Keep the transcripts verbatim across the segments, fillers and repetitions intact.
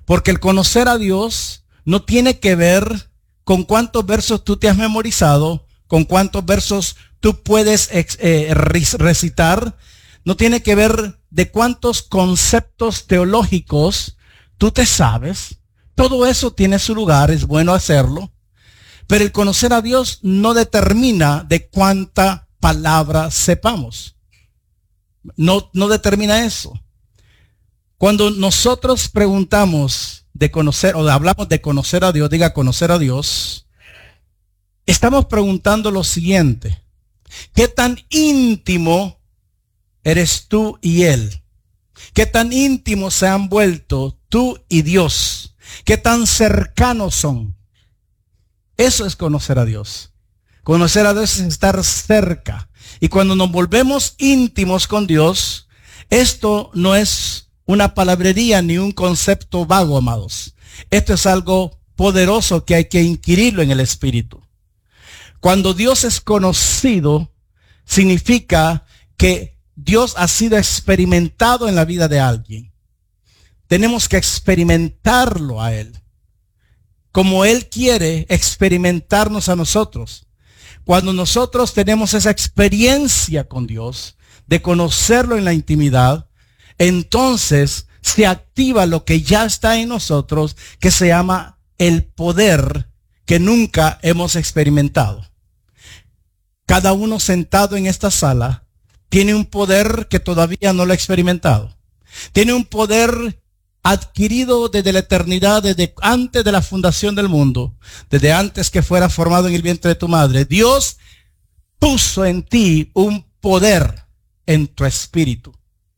Porque el conocer a Dios no tiene que ver con cuántos versos tú te has memorizado, con cuántos versos tú puedes eh, recitar. No tiene que ver de cuántos conceptos teológicos tú te sabes. Todo eso tiene su lugar, es bueno hacerlo. Pero el conocer a Dios no determina de cuánta palabra sepamos. No, no determina eso. Cuando nosotros preguntamos de conocer o hablamos de conocer a Dios, diga conocer a Dios, estamos preguntando lo siguiente: ¿qué tan íntimo eres tú y Él? ¿Qué tan íntimos se han vuelto tú y Dios? ¿Qué tan cercanos son? Eso es conocer a Dios. Conocer a Dios es estar cerca. Y cuando nos volvemos íntimos con Dios, esto no es una palabrería ni un concepto vago, amados. Esto es algo poderoso que hay que inquirirlo en el espíritu. Cuando Dios es conocido, significa que Dios ha sido experimentado en la vida de alguien. Tenemos que experimentarlo a Él, como Él quiere experimentarnos a nosotros. Cuando nosotros tenemos esa experiencia con Dios, de conocerlo en la intimidad, entonces se activa lo que ya está en nosotros, que se llama el poder que nunca hemos experimentado. Cada uno sentado en esta sala tiene un poder que todavía no lo ha experimentado. Tiene un poder adquirido desde la eternidad, desde antes de la fundación del mundo, desde antes que fuera formado en el vientre de tu madre. Dios puso en ti un poder en tu espíritu.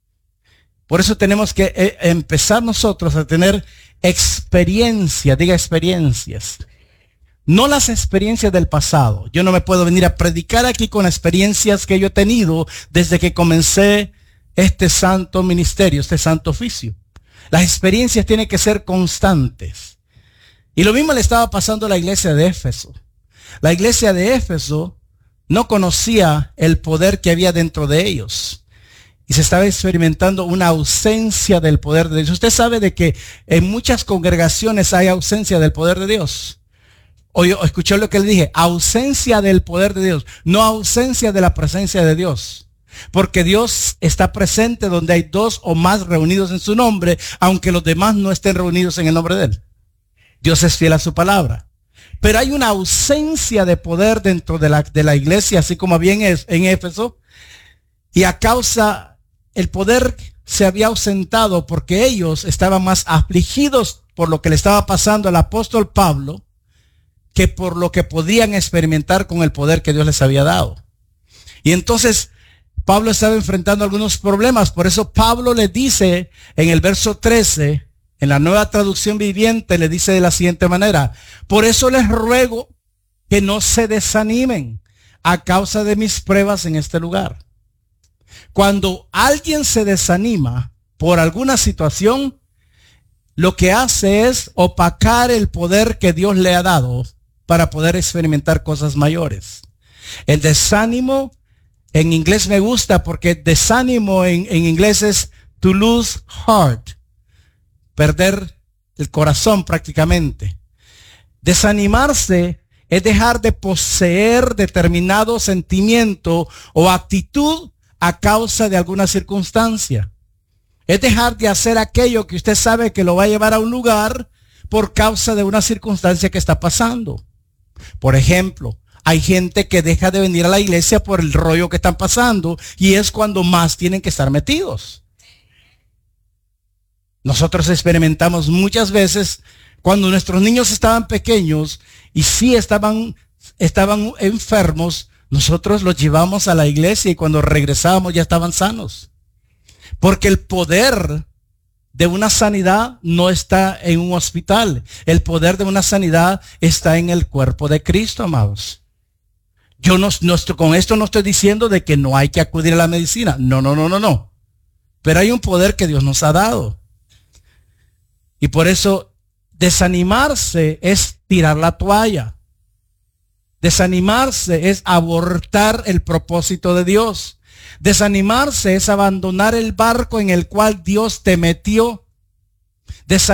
Por eso tenemos que eh, empezar nosotros a tener experiencia, diga experiencias. No las experiencias del pasado. Yo no me puedo venir a predicar aquí con experiencias que yo he tenido desde que comencé este santo ministerio, este santo oficio. Las experiencias tienen que ser constantes. Y lo mismo le estaba pasando a la iglesia de Éfeso. La iglesia de Éfeso no conocía el poder que había dentro de ellos. Y se estaba experimentando una ausencia del poder de Dios. Usted sabe de que en muchas congregaciones hay ausencia del poder de Dios. O yo escuché lo que le dije, ausencia del poder de Dios, no ausencia de la presencia de Dios. Porque Dios está presente donde hay dos o más reunidos en su nombre, aunque los demás no estén reunidos en el nombre de Él. Dios es fiel a su palabra. Pero hay una ausencia de poder dentro de la, de la iglesia, así como había en, en Éfeso. Y a causa, el poder se había ausentado porque ellos estaban más afligidos por lo que le estaba pasando al apóstol Pablo, que por lo que podían experimentar con el poder que Dios les había dado. Y entonces Pablo estaba enfrentando algunos problemas. Por eso Pablo le dice en el verso trece, en la Nueva Traducción Viviente, le dice de la siguiente manera: por eso les ruego que no se desanimen a causa de mis pruebas en este lugar. Cuando alguien se desanima por alguna situación, lo que hace es opacar el poder que Dios le ha dado para poder experimentar cosas mayores. El desánimo, en inglés me gusta porque desánimo en, en inglés es to lose heart, perder el corazón prácticamente. Desanimarse es dejar de poseer determinado sentimiento o actitud a causa de alguna circunstancia. Es dejar de hacer aquello que usted sabe que lo va a llevar a un lugar por causa de una circunstancia que está pasando. Por ejemplo, hay gente que deja de venir a la iglesia por el rollo que están pasando y es cuando más tienen que estar metidos. Nosotros experimentamos muchas veces cuando nuestros niños estaban pequeños y sí estaban, estaban enfermos, nosotros los llevamos a la iglesia y cuando regresábamos ya estaban sanos. Porque el poder de una sanidad no está en un hospital. El poder de una sanidad está en el cuerpo de Cristo, amados. Yo no, no estoy, con esto no estoy diciendo de que no hay que acudir a la medicina. No, no, no, no, no. Pero hay un poder que Dios nos ha dado. Y por eso desanimarse es tirar la toalla. Desanimarse es abortar el propósito de Dios. Desanimarse es abandonar el barco en el cual Dios te metió. Desanimarte